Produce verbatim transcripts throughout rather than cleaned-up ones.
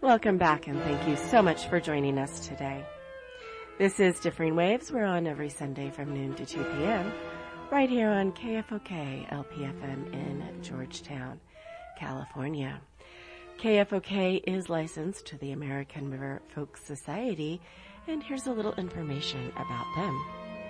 Welcome back, and thank you so much for joining us today. This is Differing Waves. We're on every Sunday from noon to two p.m. right here on K F O K L P F M in Georgetown, California. K F O K is licensed to the American River Folk Society, and here's a little information about them.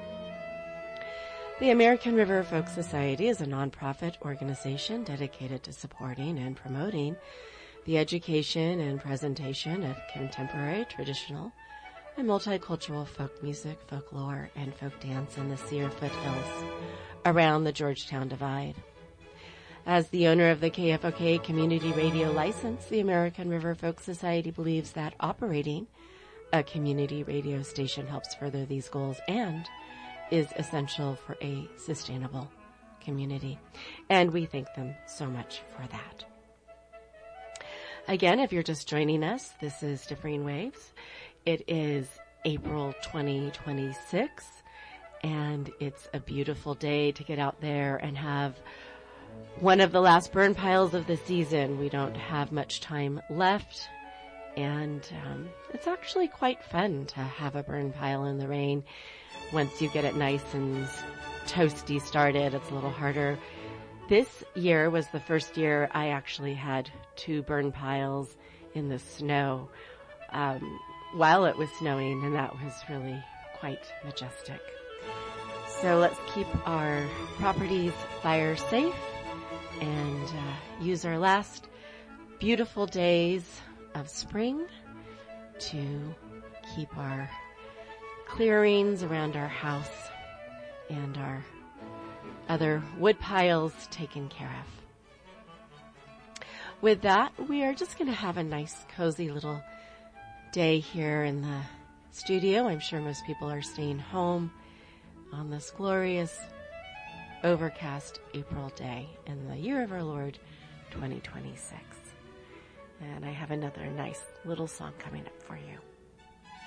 The American River Folk Society is a nonprofit organization dedicated to supporting and promoting the education and presentation of contemporary, traditional, and multicultural folk music, folklore, and folk dance in the Sierra foothills around the Georgetown Divide. As the owner of the K F O K Community Radio license, the American River Folk Society believes that operating a community radio station helps further these goals and is essential for a sustainable community. And we thank them so much for that. Again, if you're just joining us, this is Differing Waves. It is April twenty twenty-six, and it's a beautiful day to get out there and have one of the last burn piles of the season. We don't have much time left, and um, it's actually quite fun to have a burn pile in the rain. Once you get it nice and toasty started, it's a little harder. This year was the first year I actually had two burn piles in the snow um, while it was snowing, and that was really quite majestic. So let's keep our properties fire safe and uh, use our last beautiful days of spring to keep our clearings around our house and our other wood piles taken care of. With that, we are just going to have a nice, cozy little day here in the studio. I'm sure most people are staying home on this glorious, overcast April day in the year of our Lord, twenty twenty-six. And I have another nice little song coming up for you.